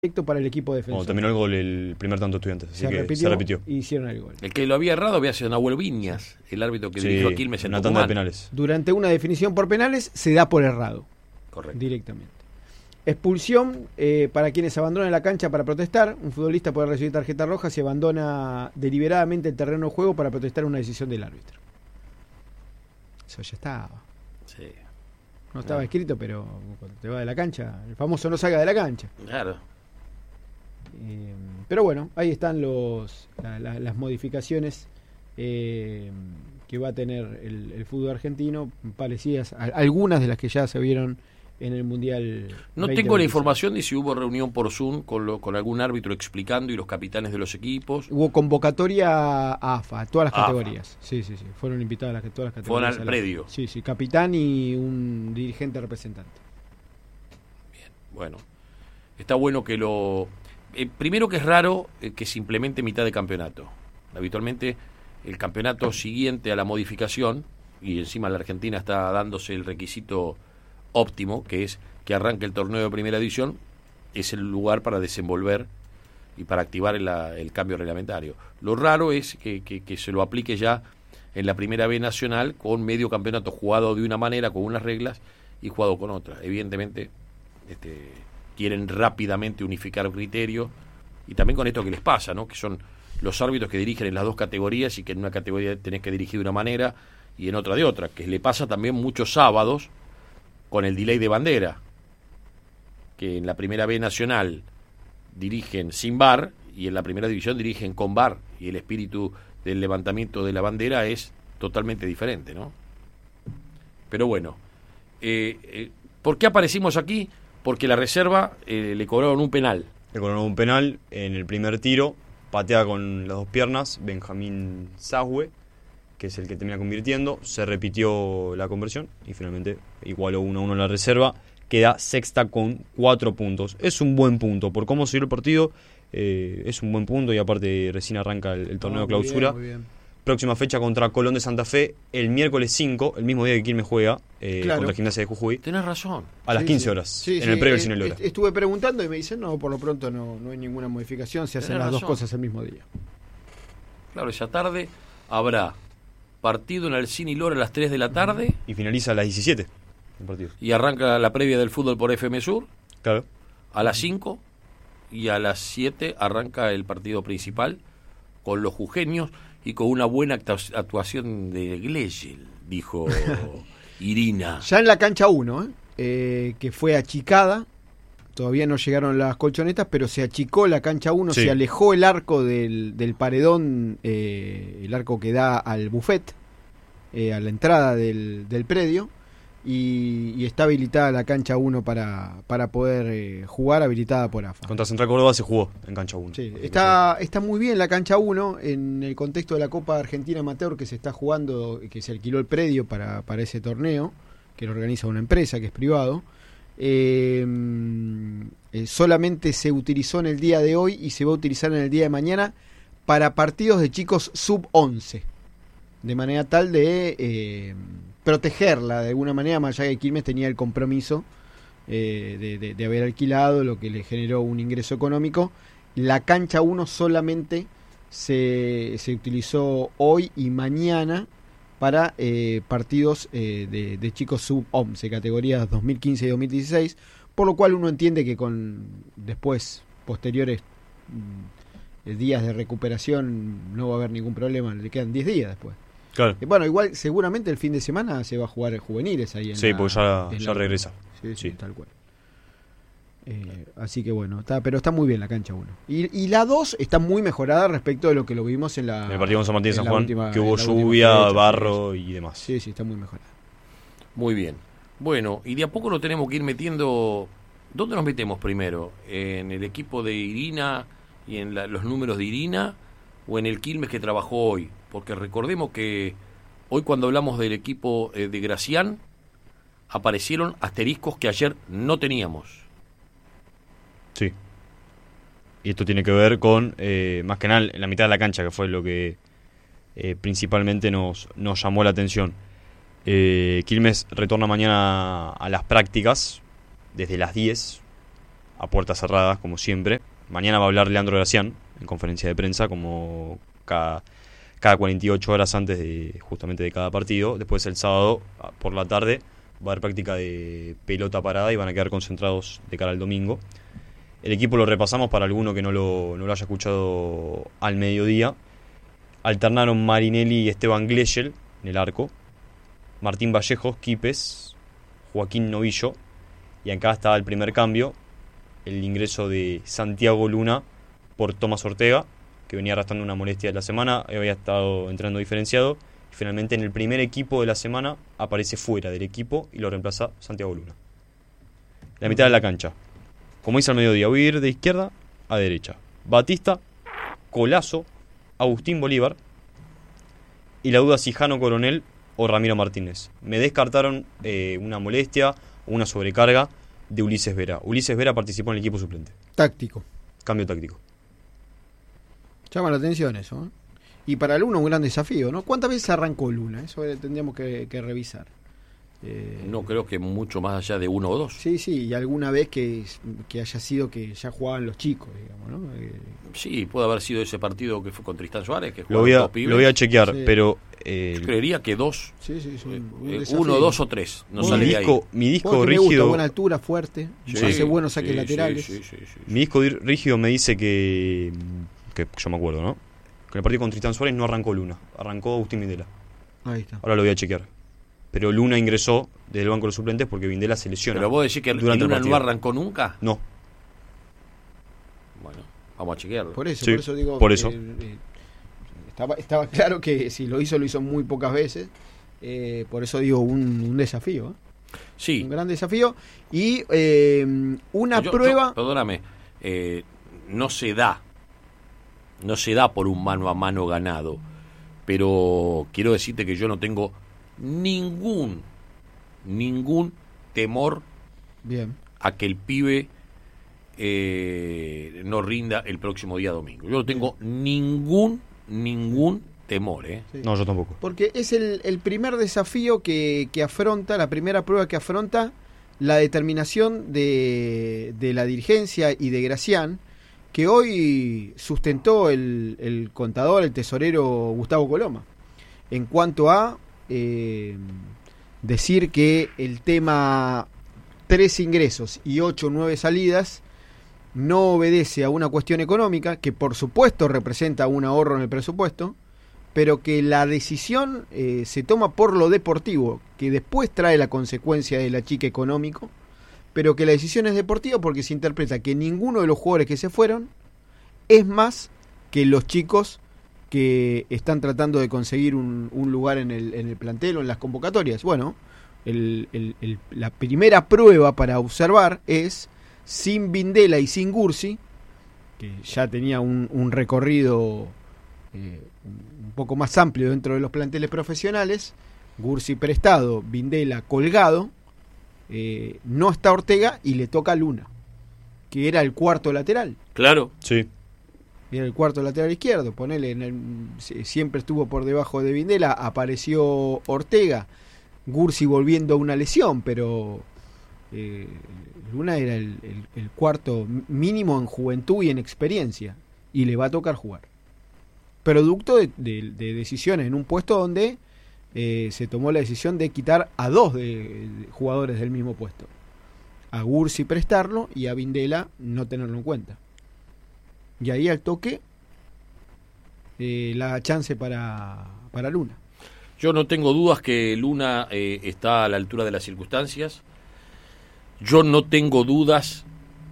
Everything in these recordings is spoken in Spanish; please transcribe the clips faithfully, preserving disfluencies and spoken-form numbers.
Directo para el equipo defensor. Bueno, terminó el gol el primer tanto Estudiantes, así se que repitió, se repitió. Y hicieron el gol. El que lo había errado había sido Nahuel Viñas, el árbitro que Sí, dirigió a Quilmes en una tanda de Tucumán. penales. Durante una definición por penales se da por errado. Correcto. Directamente. Expulsión eh, para quienes abandonan la cancha para protestar. Un futbolista puede recibir tarjeta roja si abandona deliberadamente el terreno de juego para protestar una decisión del árbitro. Eso ya estaba. Sí. No estaba Ah. escrito, pero cuando te va de la cancha, el famoso no salga de la cancha. Claro. Eh, pero bueno, ahí están los la, la, las modificaciones eh, que va a tener el, el fútbol argentino, parecidas a algunas de las que ya se vieron en el Mundial. No tengo la información de si hubo reunión por Zoom con, lo, con algún árbitro explicando y los capitanes de los equipos. Hubo convocatoria a AFA, a todas las AFA. categorías. Sí, sí, sí. Fueron invitadas las, todas las categorías. Fueron al a la- predio. Sí, sí. Capitán y un dirigente representante. Bien, bueno. Está bueno que lo... Eh, primero que es raro eh, que se implemente mitad de campeonato. Habitualmente el campeonato siguiente a la modificación, y encima la Argentina está dándose el requisito óptimo, que es que arranque el torneo de primera división, es el lugar para desenvolver y para activar el, el cambio reglamentario. Lo raro es que, que, que se lo aplique ya en la primera B nacional con medio campeonato jugado de una manera, con unas reglas, y jugado con otras. Evidentemente, este... quieren rápidamente unificar criterios, y también con esto que les pasa, ¿no? Que son los árbitros que dirigen en las dos categorías y que en una categoría tenés que dirigir de una manera y en otra de otra, que le pasa también muchos sábados con el delay de bandera, que en la primera B nacional dirigen sin V A R y en la primera división dirigen con V A R, y el espíritu del levantamiento de la bandera es totalmente diferente, ¿no? Pero bueno, eh, eh, ¿por qué aparecimos aquí? Porque la reserva eh, le cobraron un penal. Le cobraron un penal en el primer tiro, patea con las dos piernas, Benjamín Zahue, que es el que termina convirtiendo, se repitió la conversión y finalmente igualó uno a uno en la reserva, queda sexta con cuatro puntos. Es un buen punto, por cómo siguió el partido, eh, es un buen punto y aparte recién arranca el, el torneo Ah, de muy clausura. bien, muy bien. Próxima fecha contra Colón de Santa Fe, el miércoles cinco, el mismo día que Quilmes juega, eh, Claro. contra Gimnasia de Jujuy, Tenés razón. a las Sí, quince sí. horas, Sí, en sí, el previo del eh, Cine Lora. est- Estuve preguntando y me dicen, no, por lo pronto no, no hay ninguna modificación, se hacen Tenés las dos razón. cosas el mismo día. Claro, esa tarde habrá partido en el Cine Lora a las tres de la tarde Y finaliza a las diecisiete el partido. y arranca la previa del fútbol por F M Sur Claro. a las cinco, y a las siete arranca el partido principal con los jujeños y con una buena actua- actuación de Gleyel, dijo Irina. Ya en la cancha uno, ¿eh? Eh, que fue achicada, todavía no llegaron las colchonetas, pero se achicó la cancha uno, Sí. se alejó el arco del, del paredón, eh, el arco que da al buffet, eh, a la entrada del, del predio, y, y está habilitada la cancha uno para, para poder eh, jugar, habilitada por AFA. Contra Central Córdoba se jugó en cancha uno. Sí, está, está muy bien la cancha uno en el contexto de la Copa Argentina Amateur que se está jugando, que se alquiló el predio para, para ese torneo, que lo organiza una empresa que es privado. Eh, eh, solamente se utilizó en el día de hoy y se va a utilizar en el día de mañana para partidos de chicos sub once, de manera tal de eh, protegerla de alguna manera, más allá que Quilmes tenía el compromiso eh, de, de, de haber alquilado, lo que le generó un ingreso económico. La cancha uno solamente se, se utilizó hoy y mañana para eh, partidos eh, de, de chicos sub once, categorías dos mil quince y dos mil dieciséis, por lo cual uno entiende que con después, posteriores mm, días de recuperación, no va a haber ningún problema, le quedan diez días después. Claro. Eh, Bueno, igual seguramente el fin de semana se va a jugar juveniles ahí en Sí, la- porque ya, en ya la- regresa. Sí, sí, Sí. tal cual. Eh, así que bueno, está, pero está muy bien la cancha uno. Y, y la dos está muy mejorada respecto de lo que lo vimos en la En el partido con San Martín de en San la Juan, última- que hubo en la última lluvia, fecha, sí, barro y demás. Sí, sí, está muy mejorada. Muy bien. Bueno, y de a poco lo tenemos que ir metiendo. ¿Dónde nos metemos primero? ¿En el equipo de Irina y en la- los números de Irina, o en el Quilmes que trabajó hoy? Porque recordemos que hoy, cuando hablamos del equipo eh, de Gracián, aparecieron asteriscos que ayer no teníamos. Sí. Y esto tiene que ver con, eh, más que nada, en la mitad de la cancha, que fue lo que eh, principalmente nos, nos llamó la atención. Eh, Quilmes retorna mañana a las prácticas desde las diez a puertas cerradas, como siempre. Mañana va a hablar Leandro Gracián en conferencia de prensa, como cada, cada cuarenta y ocho horas antes de justamente de cada partido. Después el sábado por la tarde va a haber práctica de pelota parada y van a quedar concentrados de cara al domingo. El equipo lo repasamos para alguno que no lo, no lo haya escuchado al mediodía. Alternaron Marinelli y Esteban Glechel en el arco, Martín Vallejos, Quipes, Joaquín Novillo, y acá estaba el primer cambio, el ingreso de Santiago Luna por Tomás Ortega, que venía arrastrando una molestia de la semana, había estado entrando diferenciado, y finalmente en el primer equipo de la semana aparece fuera del equipo y lo reemplaza Santiago Luna. La mitad de la cancha, como dice al mediodía, voy a ir de izquierda a derecha. Batista, Colazo, Agustín Bolívar, y la duda si Jano Coronel o Ramiro Martínez. Me descartaron eh, una molestia o una sobrecarga de Ulises Vera. Ulises Vera participó en el equipo suplente. Táctico. Cambio táctico. Llama la atención eso, ¿eh? Y para Luna un gran desafío, ¿no? ¿Cuántas veces arrancó Luna? Eso tendríamos que, que revisar. Eh, no creo que mucho más allá de uno o dos. Sí, sí, y alguna vez que, que haya sido que ya jugaban los chicos, digamos, ¿no? Eh, sí, puede haber sido ese partido que fue con Tristán Suárez, que lo voy a, lo voy a chequear, sí. Pero eh, yo creería que dos, sí, sí, sí, eh, uno, dos o tres, no mi sale disco, de ahí. Mi disco Porque rígido, me gusta, buena altura, fuerte, sí, hace buenos saques sí, laterales. Sí, sí, sí, sí, sí. Mi disco rígido me dice que, que yo me acuerdo, ¿no? Que en el partido con Tristán Suárez no arrancó Luna, arrancó Agustín Videla. Ahí está. Ahora lo voy a chequear. Pero Luna ingresó desde el banco de los suplentes porque Vindela se lesiona. ¿Pero vos decís que durante Luna el no arrancó nunca? No. Bueno, vamos a chequearlo. Por eso, sí, por eso digo... Por eso. Eh, eh, estaba, estaba claro que si lo hizo, lo hizo muy pocas veces. Eh, por eso digo, un, un desafío. ¿eh? Sí. Un gran desafío. Y eh, una yo, prueba... Yo, perdóname, eh, no se da. No se da por un mano a mano ganado. Pero quiero decirte que yo no tengo ningún, ningún temor Bien. a que el pibe eh, no rinda el próximo día domingo. Yo no tengo ningún, ningún temor. ¿eh? Sí. No, yo tampoco. Porque es el, el primer desafío que, que afronta, la primera prueba que afronta la determinación de, de la dirigencia y de Gracián, que hoy sustentó el, el contador, el tesorero Gustavo Coloma, en cuanto a eh, decir que el tema tres ingresos y ocho o nueve salidas no obedece a una cuestión económica, que por supuesto representa un ahorro en el presupuesto, pero que la decisión eh, se toma por lo deportivo, que después trae la consecuencia del achique económico, pero que la decisión es deportiva porque se interpreta que ninguno de los jugadores que se fueron es más que los chicos que están tratando de conseguir un, un lugar en el, en el plantel o en las convocatorias. Bueno, el, el, el, la primera prueba para observar es sin Vindela y sin Gursi, que ya tenía un, un recorrido eh, un poco más amplio dentro de los planteles profesionales, Gursi prestado, Vindela colgado, eh, no está Ortega y le toca a Luna, que era el cuarto lateral. Claro. Sí. Era el cuarto lateral izquierdo, ponele, en el, siempre estuvo por debajo de Vindela, apareció Ortega, Gursi volviendo a una lesión, pero eh, Luna era el, el, el cuarto mínimo en juventud y en experiencia, y le va a tocar jugar. Producto de, de, de decisiones en un puesto donde eh, se tomó la decisión de quitar a dos de, de jugadores del mismo puesto. A Gursi prestarlo y a Vindela no tenerlo en cuenta. Y ahí al toque eh, la chance para, para Luna. Yo no tengo dudas que Luna eh, está a la altura de las circunstancias. Yo no tengo dudas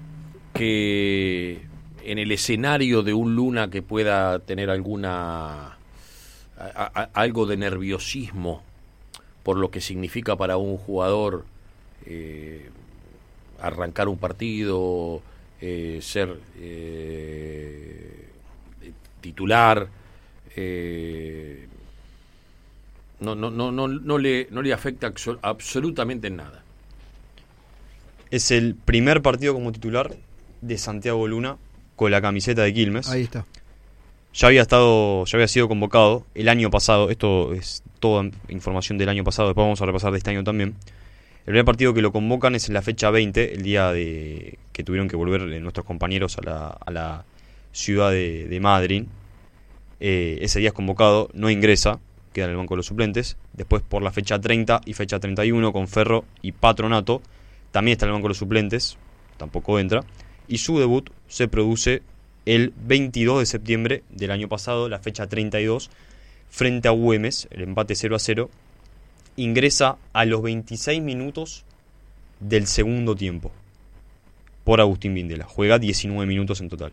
que en el escenario de un Luna que pueda tener alguna a, a, algo de nerviosismo por lo que significa para un jugador eh, arrancar un partido, eh, ser eh, titular, eh, no, no, no, no, no le, no le afecta absol- absolutamente en nada. Es el primer partido como titular de Santiago Luna con la camiseta de Quilmes. Ahí está. Ya había estado, ya había sido convocado el año pasado. Esto es toda información del año pasado. Después vamos a repasar de este año también. El primer partido que lo convocan es en la fecha veinte, el día de que tuvieron que volver nuestros compañeros a la, a la ciudad de, de Madrid. Eh, ese día es convocado, no ingresa, queda en el banco de los suplentes. Después por la fecha treinta y fecha treinta y uno con Ferro y Patronato, también está en el banco de los suplentes, tampoco entra. Y su debut se produce el veintidós de septiembre del año pasado, la fecha treinta y dos, frente a Güemes, el empate cero a cero. Ingresa a los veintiséis minutos del segundo tiempo por Agustín Vindela. Juega diecinueve minutos en total.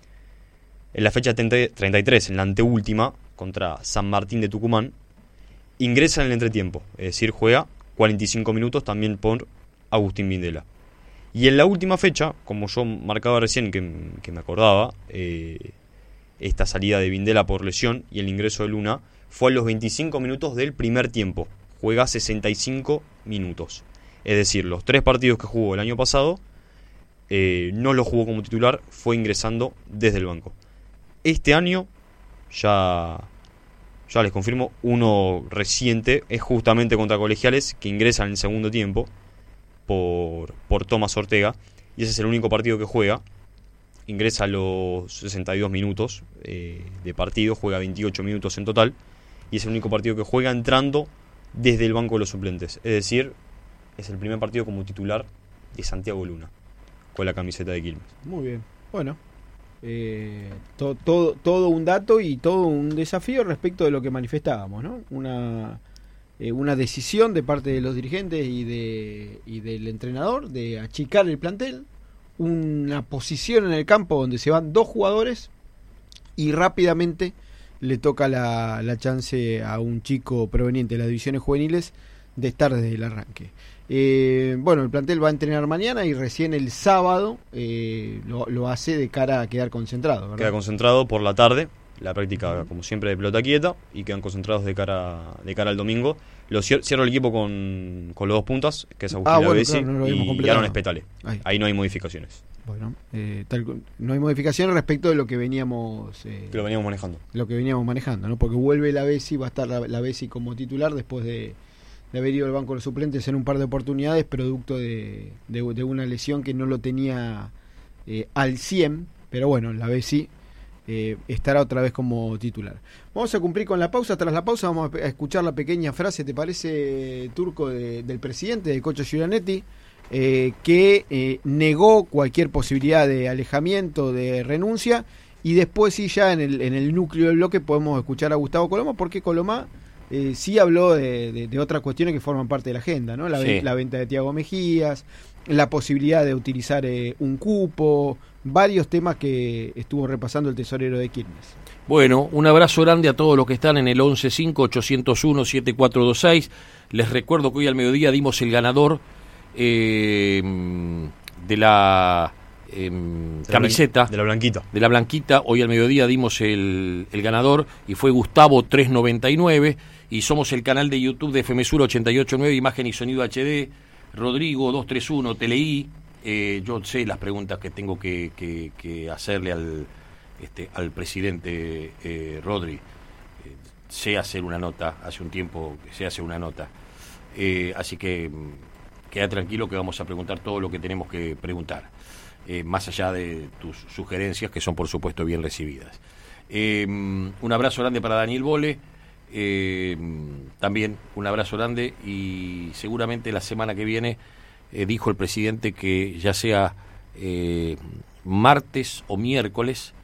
En la fecha treinta y tres, en la anteúltima, contra San Martín de Tucumán, ingresa en el entretiempo. Es decir, juega cuarenta y cinco minutos también por Agustín Vindela. Y en la última fecha, como yo marcaba recién, que, que me acordaba, eh, esta salida de Vindela por lesión y el ingreso de Luna, fue a los veinticinco minutos del primer tiempo. Juega sesenta y cinco minutos. Es decir, los tres partidos que jugó el año pasado, eh, no los jugó como titular, fue ingresando desde el banco. Este año, ya, ya les confirmo, uno reciente es justamente contra Colegiales, que ingresa en el segundo tiempo por, por Tomás Ortega, y ese es el único partido que juega. Ingresa a los sesenta y dos minutos eh, de partido, juega veintiocho minutos en total, y es el único partido que juega entrando desde el banco de los suplentes. Es decir, es el primer partido como titular de Santiago Luna con la camiseta de Quilmes. Muy bien. Bueno, eh, to, todo, todo un dato y todo un desafío respecto de lo que manifestábamos, ¿no? Una, eh, una decisión de parte de los dirigentes y, de, y del entrenador de achicar el plantel, una posición en el campo donde se van dos jugadores y rápidamente le toca la, la chance a un chico proveniente de las divisiones juveniles de estar desde el arranque. Eh, bueno, el plantel va a entrenar mañana y recién el sábado eh, lo, lo hace de cara a quedar concentrado, ¿verdad? Queda concentrado por la tarde, la práctica como siempre de pelota quieta, y quedan concentrados de cara de cara al domingo. Lo cier- cierra el equipo con, con los dos puntas, que es Agustín ah, bueno, Lavesi, claro, no y Aaron Espetale. Ahí. Ahí no hay modificaciones. Bueno, eh, tal, no hay modificaciones respecto de lo que veníamos eh, Que lo veníamos manejando. Lo que veníamos manejando, ¿no? Porque vuelve Lavesi, va a estar Lavesi como titular después de, de haber ido al banco de los suplentes en un par de oportunidades, producto de, de, de una lesión que no lo tenía eh, al cien, pero bueno, Lavesi eh, estará otra vez como titular. Vamos a cumplir con la pausa. Tras la pausa vamos a escuchar la pequeña frase, ¿te parece, Turco, de, del presidente, de Cocho Giuranetti? Eh, que eh, negó cualquier posibilidad de alejamiento, de renuncia, y después sí ya en el, en el núcleo del bloque podemos escuchar a Gustavo Colomá, porque Colomá eh, sí habló de, de, de otras cuestiones que forman parte de la agenda, ¿no? La, sí. ven, la venta de Thiago Mejías, la posibilidad de utilizar eh, un cupo, varios temas que estuvo repasando el tesorero de Quilmes. Bueno, un abrazo grande a todos los que están en el once cinco ocho cero uno siete cuatro dos seis. Les recuerdo que hoy al mediodía dimos el ganador Eh, de la eh, de camiseta la, de la blanquita de la blanquita. Hoy al mediodía dimos el, el ganador y fue Gustavo trescientos noventa y nueve, y somos el canal de YouTube de F M Sur ochenta y ocho punto nueve, imagen y sonido H D, Rodrigo doscientos treinta y uno, Teleí. eh, yo sé las preguntas que tengo que, que, que hacerle al este al presidente eh, Rodri. eh, sé hacer una nota, hace un tiempo que sé hacer una nota, eh, así que queda tranquilo que vamos a preguntar todo lo que tenemos que preguntar, eh, más allá de tus sugerencias, que son por supuesto bien recibidas. Eh, un abrazo grande para Daniel Bole, eh, también un abrazo grande, y seguramente la semana que viene, eh, dijo el presidente que ya sea eh, martes o miércoles,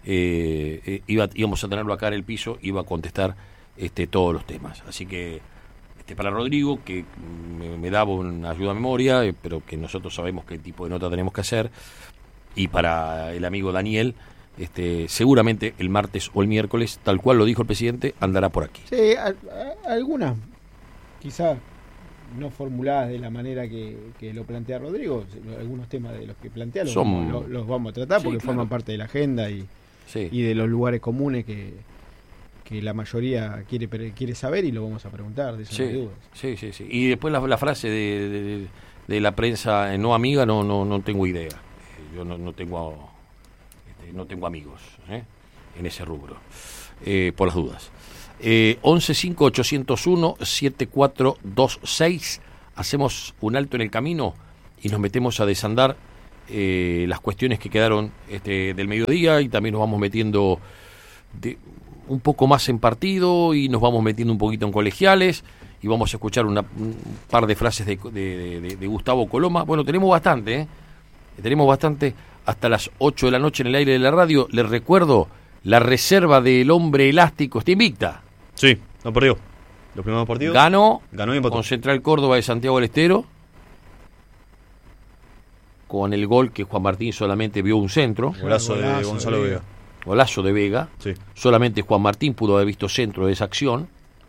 eh, eh, iba, íbamos a tenerlo acá en el piso, iba a contestar este, todos los temas. Así que para Rodrigo, que me, me daba una ayuda a memoria, eh, pero que nosotros sabemos qué tipo de nota tenemos que hacer, y para el amigo Daniel, este, seguramente el martes o el miércoles, tal cual lo dijo el presidente, andará por aquí. Sí, a, a, algunas quizás no formuladas de la manera que, que lo plantea Rodrigo, algunos temas de los que plantea los, Son... los, los vamos a tratar, sí, porque claro, forman parte de la agenda y, sí, y de los lugares comunes que que la mayoría quiere quiere saber, y lo vamos a preguntar, de eso sí, no hay dudas. Sí, sí, sí. Y después la, la frase de, de, de la prensa no amiga, no no no tengo idea. Yo no, no tengo este, no tengo amigos ¿eh? en ese rubro, eh, por las dudas. Eh, once cinco ocho cero uno siete cuatro dos seis. hacemos un alto en el camino y nos metemos a desandar eh, las cuestiones que quedaron este, del mediodía, y también nos vamos metiendo de, un poco más en partido, y nos vamos metiendo un poquito en colegiales, y vamos a escuchar una, un par de frases de, de, de, de Gustavo Coloma. Bueno, tenemos bastante, ¿eh? Tenemos bastante hasta las ocho de la noche en el aire de la radio. Les recuerdo, la reserva del hombre elástico está invicta. Sí, no perdió. Los primeros partidos. Ganó, ganó y empató. Con Central Córdoba de Santiago del Estero, con el gol que Juan Martín solamente vio un centro. Golazo de Gonzalo Vega. Golazo de Vega. Sí. Solamente Juan Martín pudo haber visto centro de esa acción.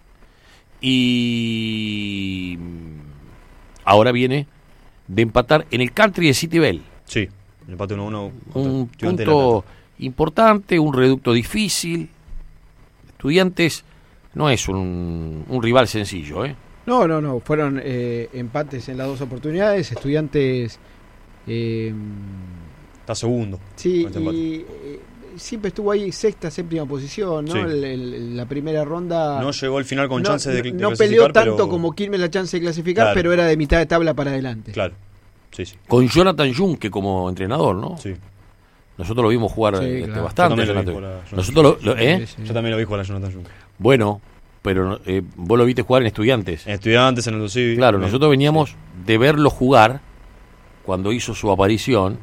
Y ahora viene de empatar en el country de City Bell. Sí, el empate uno a uno. Un punto importante, un reducto difícil. Estudiantes no es un, un rival sencillo, ¿eh? No, no, no. Fueron eh, empates en las dos oportunidades. Estudiantes. Eh, Está segundo. Sí, y eh, siempre estuvo ahí sexta, séptima posición, ¿no? Sí. El, el, la primera ronda. No llegó al final con no, chance de, de no clasificar. peleó tanto pero... como Quilmes la chance de clasificar, claro. pero era de mitad de tabla para adelante. Claro. Sí, sí. Con Jonathan Junque como entrenador, ¿no? Sí. Nosotros lo vimos jugar sí, este, claro. bastante. Yo Jonathan. Jonathan. Nosotros lo, lo, ¿eh? Sí, sí. Yo también lo vi jugar a Jonathan Junque. Bueno, pero eh, vos lo viste jugar en Estudiantes. En Estudiantes, en el Dosivi. Claro, nosotros veníamos sí. de verlo jugar cuando hizo su aparición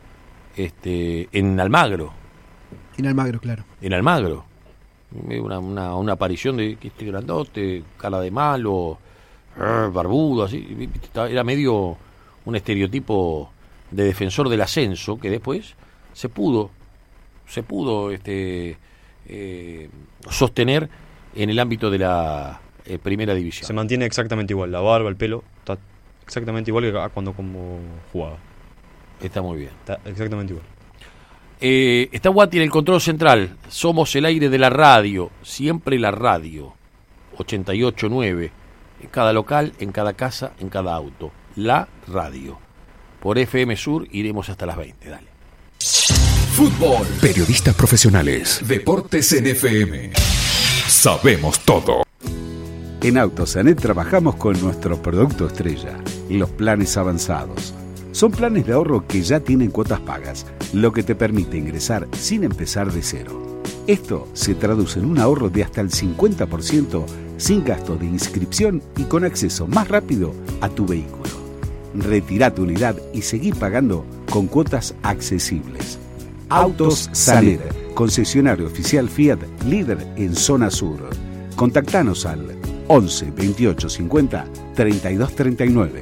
este, en Almagro. En Almagro, claro. En Almagro. Una, una, una aparición de que este grandote, cara de malo, barbudo, así. Era medio un estereotipo de defensor del ascenso, que después se pudo, se pudo este, eh, sostener en el ámbito de la eh, primera división. Se mantiene exactamente igual, la barba, el pelo, está exactamente igual que cuando como jugaba. Está muy bien. Está exactamente igual. Eh, está Guati en el control central. Somos el aire de la radio, siempre la radio. ochenta y ocho nueve, en cada local, en cada casa, en cada auto. La radio. Por F M Sur iremos hasta las veinte, dale. Fútbol. Periodistas profesionales. Deportes en F M. Sabemos todo. En Autosanet trabajamos con nuestro producto estrella, los planes avanzados. Son planes de ahorro que ya tienen cuotas pagas, lo que te permite ingresar sin empezar de cero. Esto se traduce en un ahorro de hasta el cincuenta por ciento sin gasto de inscripción y con acceso más rápido a tu vehículo. Retirá tu unidad y seguí pagando con cuotas accesibles. Autos Sanet, concesionario oficial Fiat, líder en zona sur. Contactanos al once veintiocho cincuenta treinta y dos treinta y nueve.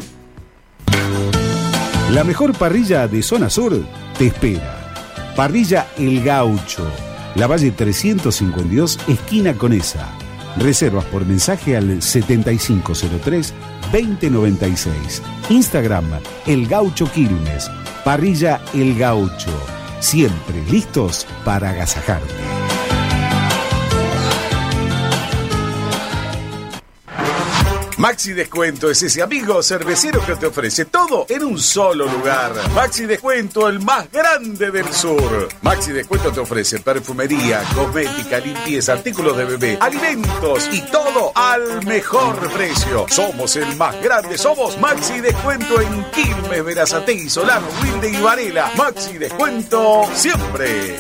La mejor parrilla de zona sur te espera. Parrilla El Gaucho, La Valle trescientos cincuenta y dos, esquina Conesa. Reservas por mensaje al setenta y cinco cero tres veinte noventa y seis. Instagram El Gaucho Quilmes. Parrilla El Gaucho. Siempre listos para agasajarte. Maxi Descuento es ese amigo cervecero que te ofrece todo en un solo lugar. Maxi Descuento, el más grande del sur. Maxi Descuento te ofrece perfumería, cosmética, limpieza, artículos de bebé, alimentos y todo al mejor precio. Somos el más grande, somos Maxi Descuento en Quilmes, Berazategui, Solano, Wilde y Varela. Maxi Descuento siempre.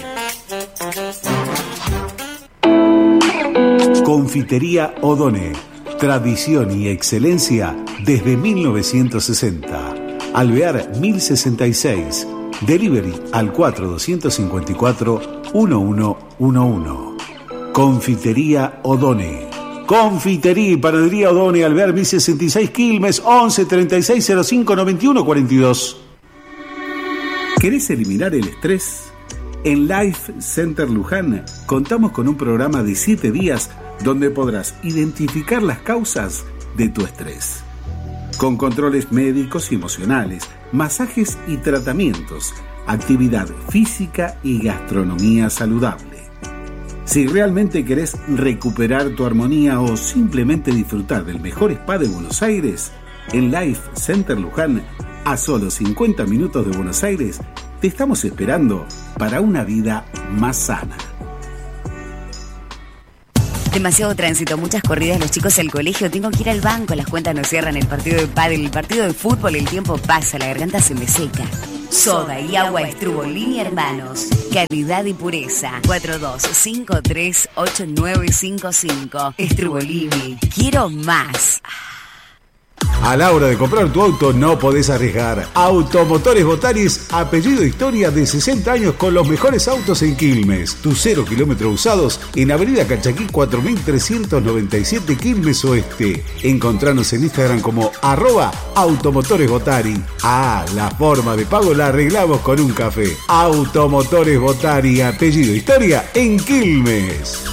Confitería Odone. Tradición y excelencia desde mil novecientos sesenta. Alvear mil sesenta y seis. Delivery al cuatro dos cinco cuatro uno uno uno uno. Confitería Odone. Confitería y panadería Odone, Alvear mil sesenta y seis, Quilmes, once treinta y seis cero cinco noventa y uno cuarenta y dos. ¿Querés eliminar el estrés? En Life Center Luján contamos con un programa de siete días donde podrás identificar las causas de tu estrés. Con controles médicos y emocionales, masajes y tratamientos, actividad física y gastronomía saludable. Si realmente querés recuperar tu armonía o simplemente disfrutar del mejor spa de Buenos Aires, en Life Center Luján, a solo cincuenta minutos de Buenos Aires, te estamos esperando para una vida más sana. Demasiado tránsito, muchas corridas, los chicos al colegio, tengo que ir al banco, las cuentas no cierran, el partido de pádel, el partido de fútbol, el tiempo pasa, la garganta se me seca. Soda y agua Strubolini Hermanos. Calidad y pureza. cuatro dos cinco tres ocho nueve cinco cinco. Strubolini. Quiero más. A la hora de comprar tu auto no podés arriesgar. Automotores Botaris, apellido Historia, de sesenta años con los mejores autos en Quilmes. Tus cero kilómetros usados en Avenida Calchaquí cuatro mil trescientos noventa y siete, Quilmes Oeste. Encontranos en Instagram como arroba Automotores Botari. Ah, la forma de pago la arreglamos con un café. Automotores Botari, apellido Historia en Quilmes.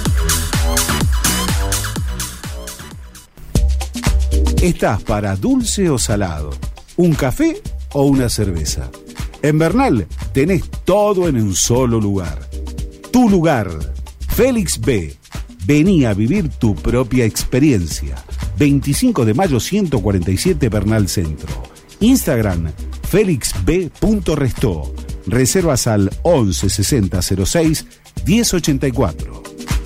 ¿Estás para dulce o salado? ¿Un café o una cerveza? En Bernal tenés todo en un solo lugar. Tu lugar, Félix B. Vení a vivir tu propia experiencia. veinticinco de mayo ciento cuarenta y siete, Bernal Centro. Instagram, félix b punto restó. Reservas al once sesenta cero seis diez ochenta y cuatro.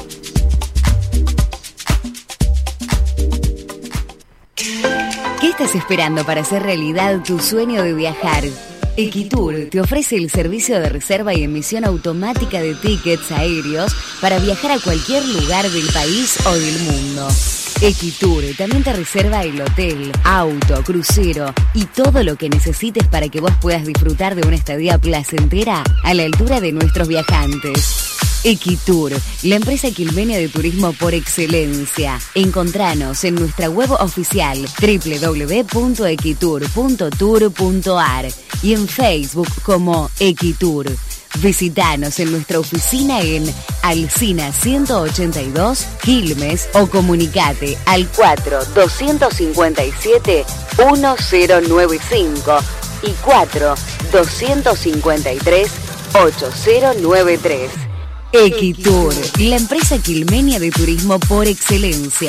¿Qué estás esperando para hacer realidad tu sueño de viajar? Equitur te ofrece el servicio de reserva y emisión automática de tickets aéreos para viajar a cualquier lugar del país o del mundo. Equitur también te reserva el hotel, auto, crucero y todo lo que necesites para que vos puedas disfrutar de una estadía placentera a la altura de nuestros viajantes. Equitur, la empresa quilmenia de turismo por excelencia. Encontranos en nuestra web oficial doble u doble u doble u punto equitur punto tour punto a r y en Facebook como Equitur. Visítanos en nuestra oficina en Alsina ciento ochenta y dos, Quilmes, o comunicate al cuatro dos cinco siete uno cero nueve cinco y cuatro dos cinco tres ocho cero nueve tres. Equitur, la empresa quilmenia de turismo por excelencia.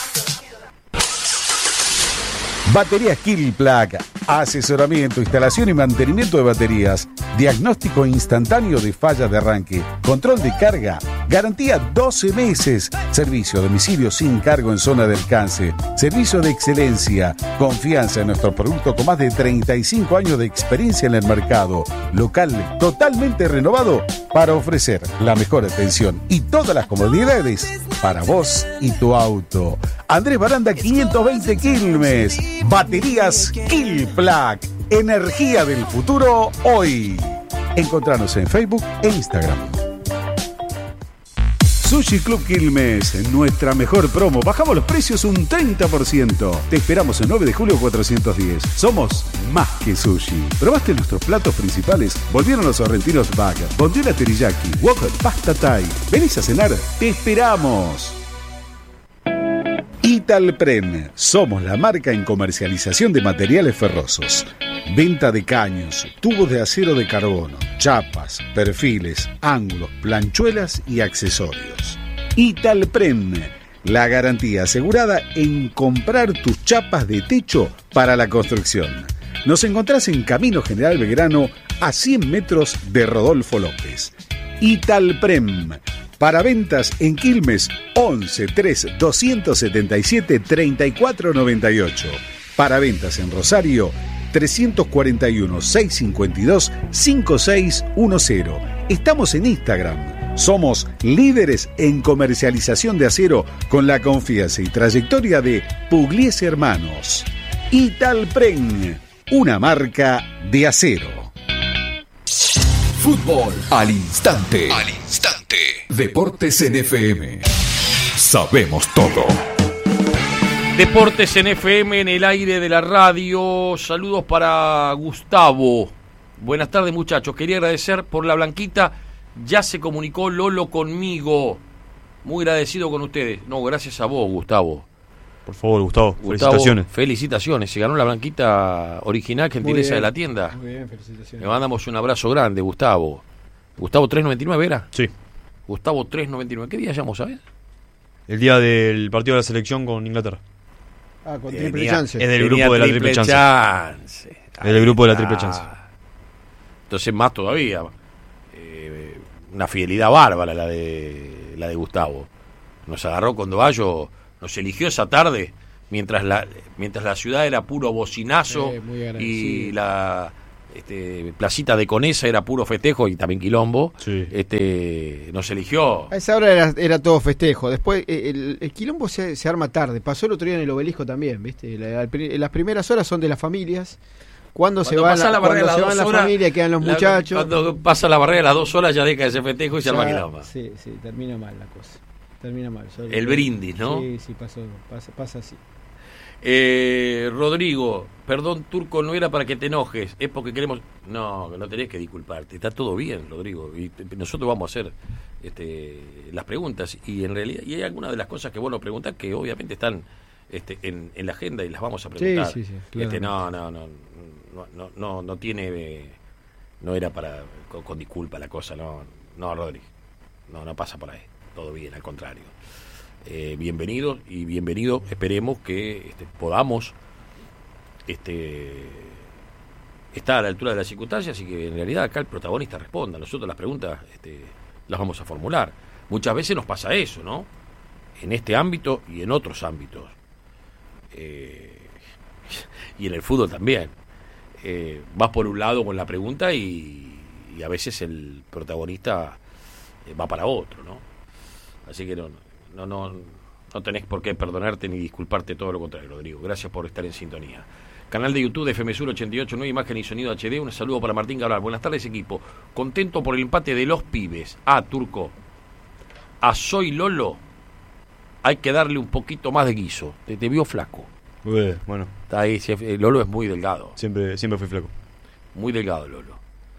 Baterías Killplug, asesoramiento, instalación y mantenimiento de baterías, diagnóstico instantáneo de fallas de arranque, control de carga, garantía doce meses, servicio a domicilio sin cargo en zona de alcance, servicio de excelencia, confianza en nuestro producto con más de treinta y cinco años de experiencia en el mercado, local totalmente renovado para ofrecer la mejor atención y todas las comodidades para vos y tu auto. Andrés Baranda quinientos veinte, Quilmes. Baterías Killplug, energía del futuro hoy. Encontranos en Facebook e Instagram. Sushi Club Quilmes, nuestra mejor promo. Bajamos los precios un treinta por ciento. Te esperamos el nueve de julio cuatrocientos diez. Somos más que sushi. ¿Probaste nuestros platos principales? Volvieron los sorrentinos bag, bondiola teriyaki, wok, pasta thai. ¿Venís a cenar? ¡Te esperamos! Italpren, somos la marca en comercialización de materiales ferrosos. Venta de caños, tubos de acero de carbono, chapas, perfiles, ángulos, planchuelas y accesorios. Italpren, la garantía asegurada en comprar tus chapas de techo para la construcción. Nos encontrás en Camino General Belgrano, a cien metros de Rodolfo López. Italprem. Para ventas en Quilmes, once tres doscientos setenta y siete treinta y cuatro noventa y ocho. Para ventas en Rosario, trescientos cuarenta y uno seiscientos cincuenta y dos cincuenta y seis diez. Estamos en Instagram. Somos líderes en comercialización de acero con la confianza y trayectoria de Pugliese Hermanos. Italpren, una marca de acero. Fútbol al instante. Al instante. Deportes en F M. Sabemos todo. Deportes en F M, en el aire de la radio. Saludos para Gustavo. Buenas tardes, muchachos. Quería agradecer por la blanquita. Ya se comunicó Lolo conmigo. Muy agradecido con ustedes. No, gracias a vos, Gustavo. Por favor, Gustavo, Gustavo, felicitaciones. Felicitaciones. Se ganó la blanquita original, gentileza de la tienda. Muy bien, felicitaciones. Le mandamos un abrazo grande, Gustavo. Gustavo tres noventa y nueve, ¿era? Sí. Gustavo tres noventa y nueve. ¿Qué día llamamos, sabes? El día del partido de la selección con Inglaterra. Ah, con Tenía- triple chance. Es del grupo de la triple chance. chance. Es del grupo de la triple chance. Entonces más todavía. Eh, una fidelidad bárbara la de la de Gustavo. nos agarró cuando Bayo nos eligió esa tarde, mientras la mientras la ciudad era puro bocinazo eh, y la este, placita de Conesa era puro festejo y también quilombo. Sí. Este, nos eligió. A esa hora era, era todo festejo. Después eh, el, el quilombo se, se arma tarde. Pasó el otro día en el Obelisco también, ¿viste? La, la, las primeras horas son de las familias. Cuando, cuando se van la, la, cuando se van las familias, quedan los la, muchachos. Cuando pasa la barrera de las dos horas ya deja de ser festejo y se ya, arma quilombo. Sí, sí, termina mal la cosa. Termina mal. Solo el brindis, ¿no? Sí, sí, pasó, pasa, pasa así. Eh, Rodrigo, perdón, Turco, no era para que te enojes, es porque queremos. No, no tenés que disculparte, está todo bien, Rodrigo, y nosotros vamos a hacer este, las preguntas, y en realidad y hay algunas de las cosas que vos nos preguntás que obviamente están este, en, en la agenda y las vamos a preguntar. Sí, sí, sí, este, no, no, no, no, no, no, no tiene, eh, no era para con, con disculpa la cosa, no, no, Rodrigo, no, no pasa por ahí, todo bien, al contrario. Eh, bienvenidos y bienvenido, esperemos que este, podamos este, estar a la altura de las circunstancias y que en realidad acá el protagonista responda. Nosotros las preguntas este, las vamos a formular. Muchas veces nos pasa eso, ¿no? En este ámbito y en otros ámbitos. Eh, y en el fútbol también. Eh, vas por un lado con la pregunta y, y a veces el protagonista eh, va para otro, ¿no? Así que no... No, no, no tenés por qué perdonarte ni disculparte, todo lo contrario, Rodrigo. Gracias por estar en sintonía. Canal de YouTube de F M Sur ochenta y ocho, nueve imagen y sonido H D. Un saludo para Martín Cabral. Buenas tardes, equipo. Contento por el empate de los pibes. Ah, Turco. A Soy Lolo hay que darle un poquito más de guiso. Te, te vio flaco. Ué, bueno. Está ahí, Lolo es muy delgado. Siempre, siempre fui flaco. Muy delgado, Lolo.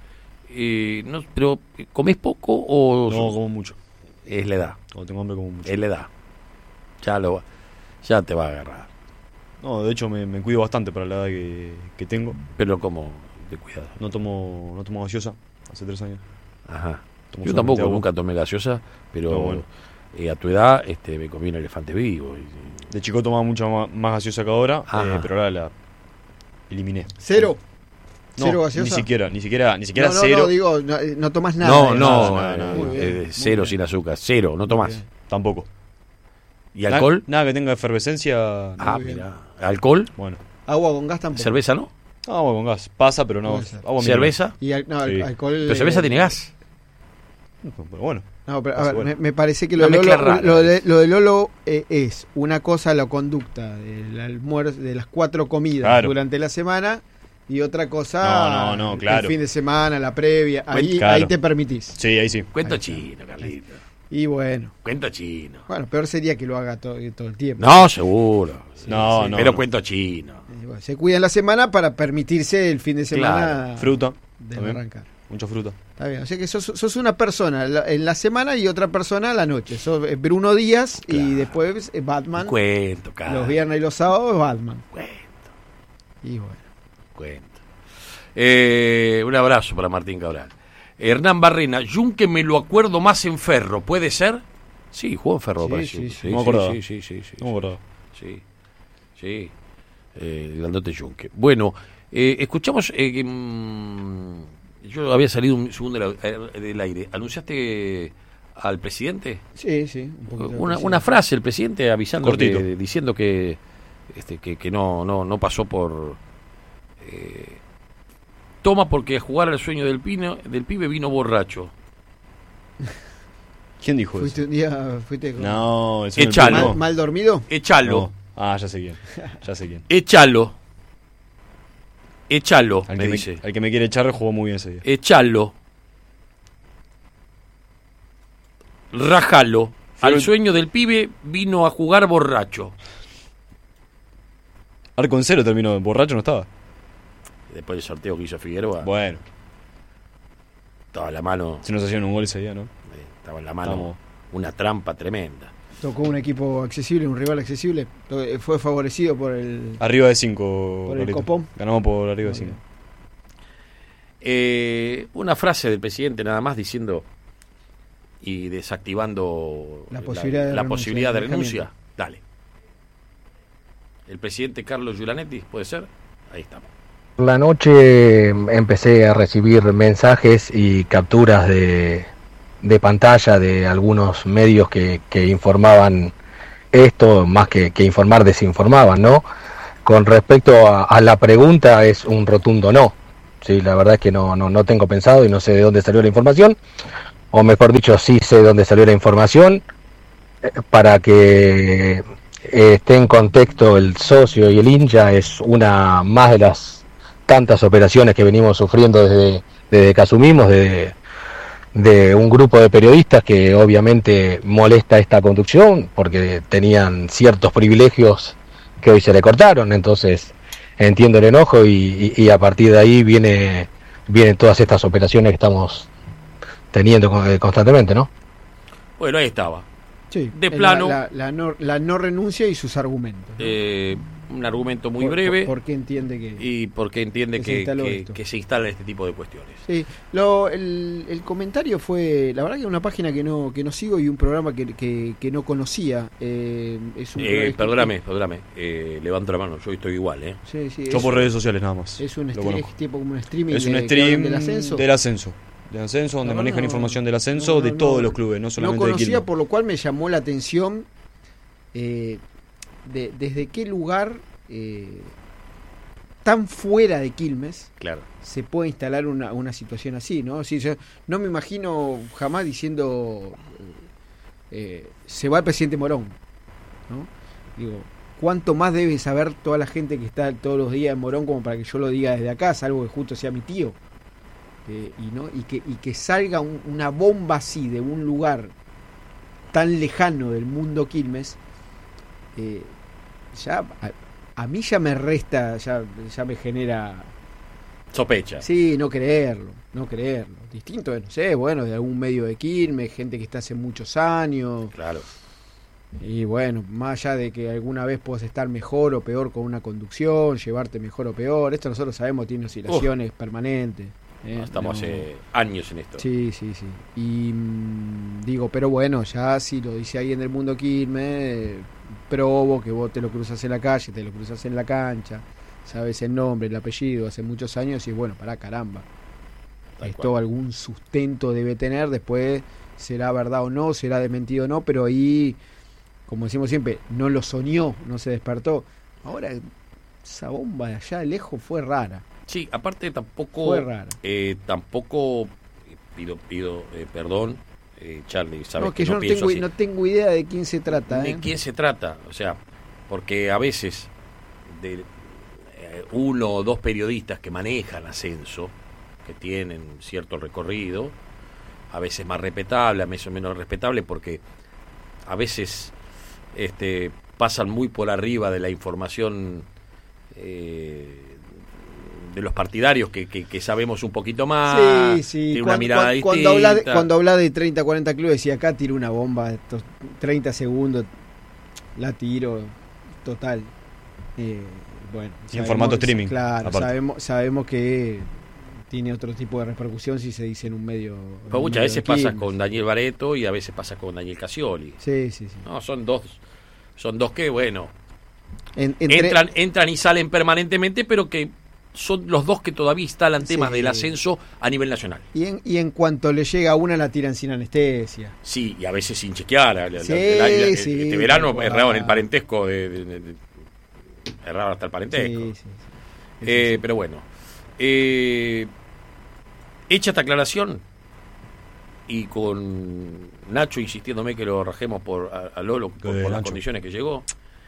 Eh, no, pero, ¿comés poco o...? No, como mucho. Es la edad. Cuando tengo hambre como mucho. Es la edad. Ya, lo, ya te va a agarrar. No, de hecho me, me cuido bastante para la edad que, que tengo. Pero como de cuidado. No tomo, no tomo gaseosa hace tres años. Ajá. Tomo Yo tampoco agua. Nunca tomé gaseosa, pero no, bueno. eh, a tu edad este, me comí un elefante vivo. Y... De chico tomaba mucha más, más gaseosa que ahora, eh, pero ahora la eliminé. ¿Cero? No, ¿Cero gaseosa? Ni siquiera, ni siquiera, ni siquiera no, no, cero. No, digo, no, no tomás nada. No, no, nada, nada, no, nada. Eh, cero sin azúcar, cero, no tomás. Tampoco. ¿Y alcohol? Nada, nada que tenga efervescencia. Ah, mira. ¿Alcohol? Bueno. Agua con gas tampoco. ¿Cerveza no? Agua con gas. Pasa, pero no. Agua ¿Cerveza? Y al, no, sí. alcohol. Pero cerveza tiene gas. Pero bueno. No, pero a ver, bueno. me, me parece que lo de Lolo, lo de, lo de Lolo eh, es una cosa la conducta del almuerzo, de las cuatro comidas claro. durante la semana, y otra cosa no, no, no, claro. el fin de semana, la previa. Ahí, claro. ahí te permitís. Sí, ahí sí. Cuento ahí chino, Carlito. Y bueno. Cuento chino. Bueno, peor sería que lo haga todo, todo el tiempo. No, seguro. Sí, no, sí, no. Pero no. cuento chino. Y bueno, se cuida en la semana para permitirse el fin de semana. Claro. Fruta. De arrancar. Mucha fruta. Está bien. O sea que sos, sos una persona en la semana y otra persona a la noche. Sos Bruno Díaz claro. y después Batman. Cuento, cara. Los viernes y los sábados Batman. Cuento. Y bueno. Cuento. Eh, un abrazo para Martín Cabral. Hernán Barrena, Junque me lo acuerdo más en Ferro, ¿puede ser? Sí, jugó en Ferro. Sí, sí, sí, sí, no me acordaba. sí, sí, sí, sí, no me acordaba. Sí, sí. Eh, el grandote Junque. Bueno, eh, escuchamos... Eh, mmm, yo había salido un segundo del aire. ¿Anunciaste al presidente? Sí, sí. Un una, presidente. una frase, el presidente avisando, que, diciendo que, este, que, que no, no, no pasó por... Eh, toma porque a jugar al sueño del, pino, del pibe vino borracho. ¿Quién dijo ¿Fuiste eso? un día, fuiste con... No, eso Echalo. ¿Mal, mal dormido? Echalo. No. Ah, ya sé quién. Ya sé quién. Echalo. Echalo, al me que dice. Me, al que me quiere echar jugó muy bien ese día. Echalo. Rajalo. Al el... sueño del pibe vino a jugar borracho. Arco en cero terminó, borracho no estaba. Después del sorteo que hizo Figueroa. Bueno. Estaba en la mano. Si nos hacían un gol ese día, ¿no? Estaba en la mano. Estamos... Una trampa tremenda. Tocó un equipo accesible, un rival accesible. Fue favorecido por el... Arriba de cinco. Por el copón. Ganamos por arriba de cinco. Eh, una frase del presidente nada más diciendo y desactivando la posibilidad la, de la renuncia, posibilidad de renuncia. Dale. El presidente Carlos Giulanetti, ¿puede ser? Ahí estamos. Por la noche empecé a recibir mensajes y capturas de, de pantalla de algunos medios que, que informaban esto, más que, que informar, desinformaban, ¿no? Con respecto a, a la pregunta, es un rotundo no. Sí, la verdad es que no, no, no tengo pensado y no sé de dónde salió la información, o mejor dicho, sí sé de dónde salió la información, eh, para que eh, esté en contexto el socio y el hincha, es una más de las tantas operaciones que venimos sufriendo desde, desde que asumimos, desde de un grupo de periodistas que obviamente molesta esta conducción porque tenían ciertos privilegios que hoy se le cortaron, entonces entiendo el enojo y, y, y a partir de ahí viene vienen todas estas operaciones que estamos teniendo constantemente, ¿no? Bueno, ahí estaba. Sí, de plano. La, la, la, no, la no renuncia y sus argumentos, ¿no? Eh, un argumento muy por, breve. Por, porque entiende que. Y porque entiende que, que, que, se que se instala este tipo de cuestiones. Sí, lo, el, el comentario fue. La verdad que una página que no que no sigo y un programa que, que, que no conocía. Eh, es un eh, perdóname, perdóname. Eh, levanto la mano, yo estoy igual, ¿eh? Sí, sí, yo por redes sociales nada más. Es un stream, es tipo como un streaming. Es un de, stream del ascenso. Del ascenso. Del ascenso, donde no, manejan no, información del ascenso no, no, de no, todos no, los clubes, no solamente no conocía, de Quilmes. Por lo cual me llamó la atención eh, de, desde qué lugar eh, tan fuera de Quilmes claro. se puede instalar una, una situación así, ¿no? Sí, yo no me imagino jamás diciendo eh, se va el presidente Morón, ¿no? Digo, ¿cuánto más debe saber toda la gente que está todos los días en Morón como para que yo lo diga desde acá, salvo que justo sea mi tío? Eh, y no y que y que salga un, una bomba así de un lugar tan lejano del mundo Quilmes, eh, ya a, a mí ya me resta, ya ya me genera sospecha. Sí, no creerlo, no creerlo. Distinto, no sé, bueno, de algún medio de Quilmes, gente que está hace muchos años. Claro. Y bueno, más allá de que alguna vez puedas estar mejor o peor con una conducción, llevarte mejor o peor, esto nosotros sabemos tiene oscilaciones uh. permanentes. Eh, Estamos no. hace años en esto. Sí, sí, sí. Y mmm, digo, pero bueno, ya si lo dice alguien del mundo Quilmes, probo que vos te lo cruzas en la calle, te lo cruzas en la cancha, sabes el nombre, el apellido, hace muchos años y bueno, pará, caramba. Tal Esto cual. Algún sustento debe tener, después será verdad o no, será desmentido o no, pero ahí, como decimos siempre, no lo soñó, no se despertó. Ahora, esa bomba de allá de lejos fue rara. Sí, aparte tampoco fue rara. Eh, tampoco pido pido eh, perdón, eh, Charlie, sabes no, que, que yo no, no pienso tengo, así. no tengo idea de quién se trata. ¿De ¿eh? quién se trata? O sea, porque a veces de eh, uno o dos periodistas que manejan ascenso, que tienen cierto recorrido, a veces más respetable, a veces menos respetable, porque a veces este pasan muy por arriba de la información eh, de los partidarios que, que, que sabemos un poquito más, sí, sí. tiene cuando, una mirada cuando, distinta. Cuando habla, de, cuando habla de treinta, cuarenta clubes y acá tiro una bomba, estos treinta segundos, la tiro, total. Eh, bueno, y en formato streaming. Claro, sabemos, sabemos que tiene otro tipo de repercusión si se dice en un medio. Pero muchas veces pasa con Daniel Bareto y a veces pasa con Daniel Casioli. Sí, sí, sí. No, son dos, son dos que, bueno, en, entre... entran, entran y salen permanentemente, pero que son los dos que todavía instalan temas sí. del ascenso a nivel nacional. Y en, y en cuanto le llega a una, la tiran sin anestesia. Sí, y a veces sin chequear. La, sí, la, la, la, sí, este verano wow. erraban el parentesco, de, de, de, de, erraban hasta el parentesco. Sí, sí, sí. Eh, sí. Pero bueno, eh, hecha esta aclaración, y con Nacho insistiéndome que lo rajemos por a, a Lolo por, por las condiciones que llegó,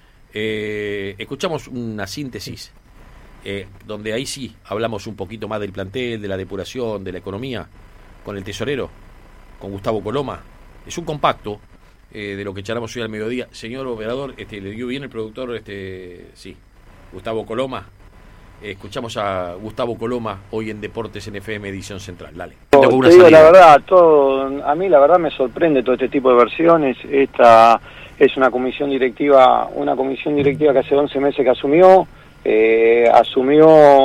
eh, escuchamos una síntesis. Eh, donde ahí sí hablamos un poquito más del plantel, de la depuración, de la economía, con el tesorero, con Gustavo Coloma. Es un compacto eh, de lo que charlamos hoy al mediodía. Señor operador, este, ¿le dio bien el productor? Este, sí, Gustavo Coloma. Eh, escuchamos a Gustavo Coloma hoy en Deportes en F M edición central. Dale. Te digo la verdad, todo, a mí la verdad me sorprende todo este tipo de versiones. Esta es una comisión directiva, una comisión directiva que hace once meses que asumió. Eh, asumió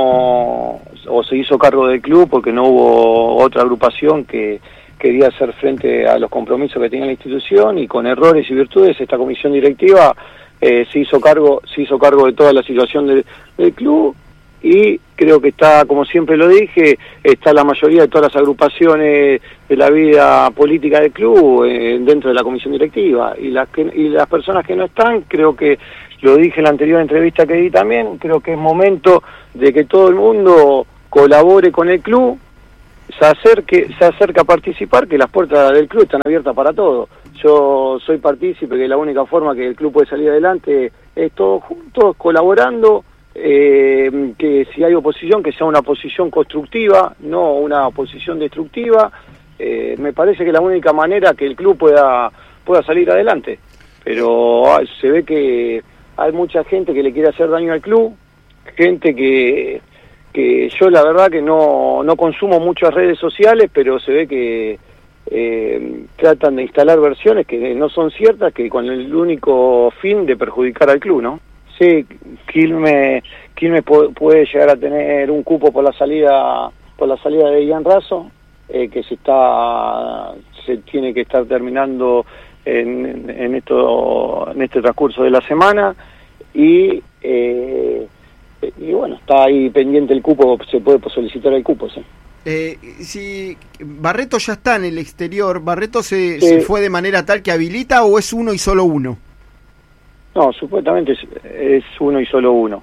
o se hizo cargo del club porque no hubo otra agrupación que quería hacer frente a los compromisos que tenía la institución, y con errores y virtudes esta comisión directiva eh, se hizo cargo se hizo cargo de toda la situación del, del club, y creo que está, como siempre lo dije, está la mayoría de todas las agrupaciones de la vida política del club eh, dentro de la comisión directiva, y las, que, y las personas que no están, creo que, lo dije en la anterior entrevista que di también, creo que es momento de que todo el mundo colabore con el club, se acerque, se acerque a participar, que las puertas del club están abiertas para todo. Yo soy partícipe que la única forma que el club puede salir adelante es todos juntos, colaborando, eh, que si hay oposición, que sea una oposición constructiva, no una oposición destructiva. Eh, me parece que es la única manera que el club pueda, pueda salir adelante. Pero ah, se ve que hay mucha gente que le quiere hacer daño al club, gente que... que yo la verdad que no, no consumo muchas redes sociales, pero se ve que eh, tratan de instalar versiones que no son ciertas, que con el único fin de perjudicar al club, ¿no? Sí, Quilmes, Quilmes puede llegar a tener un cupo por la salida por la salida de Ian Razo, eh, que se está se tiene que estar terminando en, en esto en este transcurso de la semana, y eh, y bueno, está ahí pendiente el cupo, se puede solicitar el cupo, sí. Eh, si Barreto ya está en el exterior, ¿Barreto se, sí. se fue de manera tal que habilita o es uno y solo uno? No, supuestamente es, es uno y solo uno.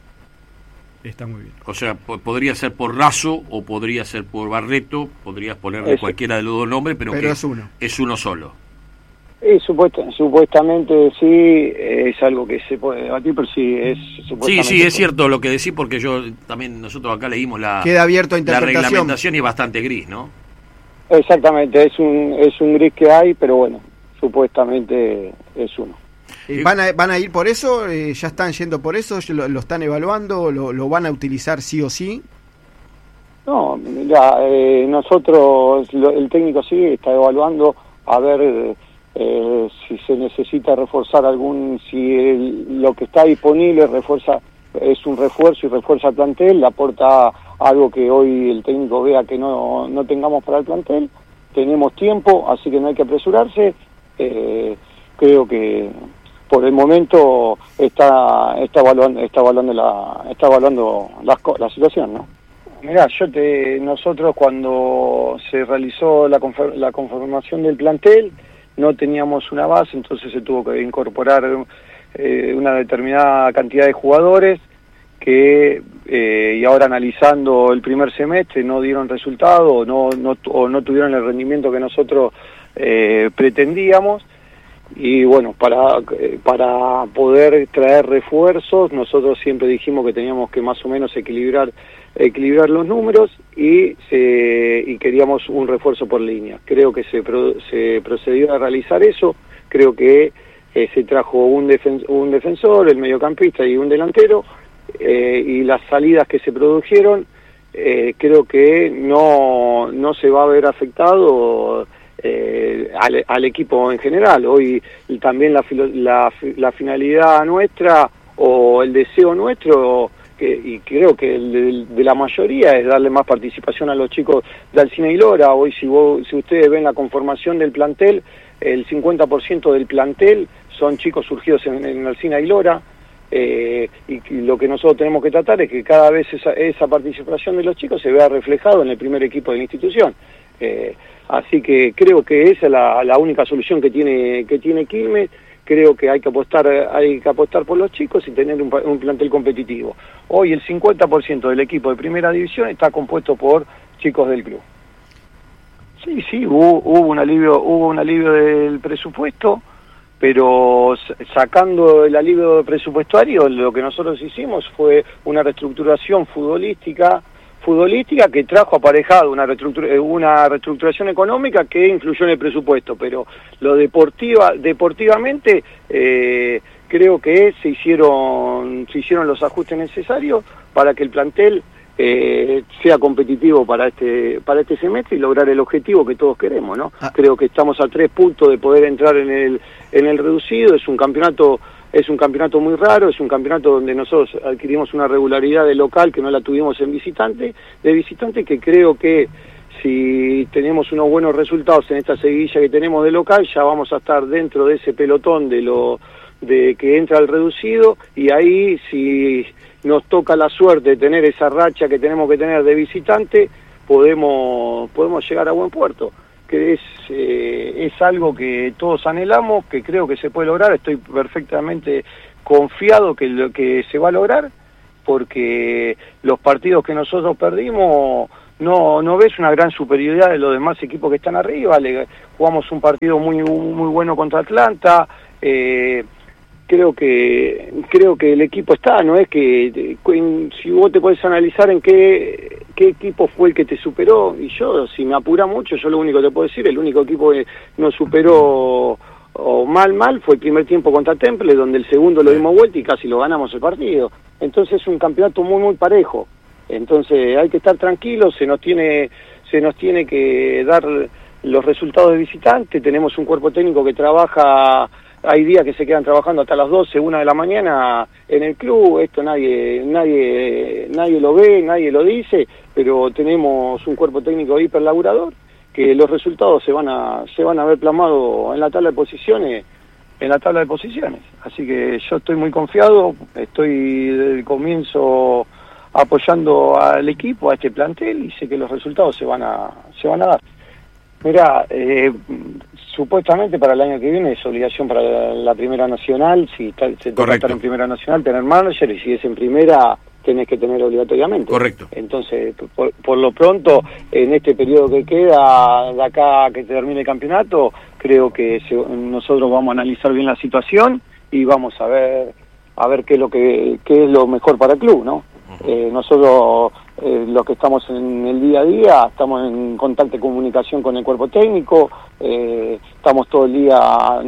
Está muy bien. O sea, po- podría ser por Razo o podría ser por Barreto, podrías ponerle Eso. cualquiera de los dos nombres, pero, Pero que es uno. es uno solo. Eh, supuesta, supuestamente sí, eh, es algo que se puede debatir, pero sí, es Sí, supuestamente... sí, es cierto lo que decís, porque yo también, nosotros acá leímos la, Queda abierto a la interpretación. reglamentación y es bastante gris, ¿no? Exactamente, es un, es un gris que hay, pero bueno, supuestamente es uno. Eh, ¿van, a, ¿Van a ir por eso? Eh, ¿Ya están yendo por eso? ¿Lo, lo están evaluando? ¿Lo, ¿Lo van a utilizar sí o sí? No, mira, eh, nosotros, lo, el técnico sí está evaluando a ver... Eh, Eh, si se necesita reforzar algún, si el, lo que está disponible refuerza, es un refuerzo y refuerza el plantel, le aporta algo que hoy el técnico vea que no, no tengamos para el plantel, tenemos tiempo, así que no hay que apresurarse. Eh, creo que por el momento está está evaluando está evaluando la está evaluando la, la situación, ¿no? Mirá, yo te nosotros cuando se realizó la, confer, la conformación del plantel no teníamos una base, entonces se tuvo que incorporar eh, una determinada cantidad de jugadores que, eh, y ahora analizando el primer semestre, no dieron resultado o no, no, o no tuvieron el rendimiento que nosotros eh, pretendíamos. Y bueno, para, eh, para poder traer refuerzos, nosotros siempre dijimos que teníamos que más o menos equilibrar equilibrar los números y, se, y queríamos un refuerzo por línea. Creo que se, pro, se procedió a realizar eso, creo que eh, se trajo un, defen, un defensor, el mediocampista y un delantero, eh, y las salidas que se produjeron, eh, creo que no, no se va a ver afectado eh, al, al equipo en general. Hoy también la, la, la finalidad nuestra o el deseo nuestro, que, y creo que el de, de la mayoría, es darle más participación a los chicos de Alcina y Lora. Hoy si, vos, si ustedes ven la conformación del plantel, el cincuenta por ciento del plantel son chicos surgidos en, en Alcina y Lora, eh, y, y lo que nosotros tenemos que tratar es que cada vez esa, esa participación de los chicos se vea reflejado en el primer equipo de la institución. Eh, así que creo que esa es la, la única solución que tiene, que tiene Quilmes. Creo que hay que apostar hay que apostar por los chicos y tener un, un plantel competitivo. Hoy el cincuenta por ciento del equipo de primera división está compuesto por chicos del club. Sí, sí, hubo, hubo un alivio hubo un alivio del presupuesto, pero sacando el alivio presupuestario, lo que nosotros hicimos fue una reestructuración futbolística futbolística que trajo aparejado una, reestructura, una reestructuración económica que influyó en el presupuesto, pero lo deportiva deportivamente eh, creo que se hicieron se hicieron los ajustes necesarios para que el plantel eh, sea competitivo para este para este semestre y lograr el objetivo que todos queremos, ¿no? Ah. Creo que estamos a tres puntos de poder entrar en el en el reducido. Es un campeonato Es un campeonato muy raro, es un campeonato donde nosotros adquirimos una regularidad de local que no la tuvimos en visitante, de visitante, que creo que si tenemos unos buenos resultados en esta seguidilla que tenemos de local, ya vamos a estar dentro de ese pelotón de los de que entra el reducido, y ahí si nos toca la suerte de tener esa racha que tenemos que tener de visitante, podemos podemos llegar a buen puerto, que es eh, es algo que todos anhelamos, que creo que se puede lograr. Estoy perfectamente confiado que lo que se va a lograr, porque los partidos que nosotros perdimos no no ves una gran superioridad de los demás equipos que están arriba. Le jugamos un partido muy muy bueno contra Atlanta. eh, creo que creo que el equipo está, no es que si vos te podés analizar en qué qué equipo fue el que te superó, y yo, si me apura mucho, yo lo único que te puedo decir, el único equipo que nos superó o mal mal fue el primer tiempo contra Temple, donde el segundo lo dimos vuelta y casi lo ganamos el partido. Entonces es un campeonato muy muy parejo. Entonces hay que estar tranquilos, se nos tiene se nos tiene que dar los resultados de visitante. Tenemos un cuerpo técnico que trabaja, hay días que se quedan trabajando hasta las doce, una de la mañana en el club. Esto nadie nadie nadie lo ve, nadie lo dice, pero tenemos un cuerpo técnico hiperlaburador, que los resultados se van a se van a ver plasmados en la tabla de posiciones, en la tabla de posiciones. Así que yo estoy muy confiado, estoy desde el comienzo apoyando al equipo, a este plantel, y sé que los resultados se van a se van a dar. Mirá, eh, supuestamente para el año que viene es obligación para la, la Primera Nacional, si está, se toca estar en Primera Nacional, tener manager, y si es en Primera tenés que tener obligatoriamente. Correcto. Entonces, por, por lo pronto, en este periodo que queda, de acá a que termine el campeonato, creo que se, nosotros vamos a analizar bien la situación y vamos a ver a ver qué es lo que qué es lo mejor para el club, ¿no? Eh, nosotros, eh, los que estamos en el día a día, estamos en contacto y comunicación con el cuerpo técnico, eh, estamos todo el día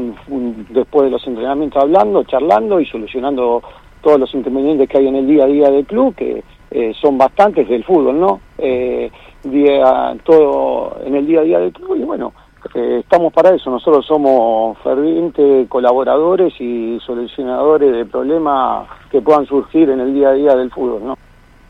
un, después de los entrenamientos hablando, charlando y solucionando todos los inconvenientes que hay en el día a día del club, que eh, son bastantes del fútbol, ¿no? Eh, día, todo en el día a día del club, y bueno, eh, estamos para eso. Nosotros somos fervientes colaboradores y solucionadores de problemas que puedan surgir en el día a día del fútbol, ¿no?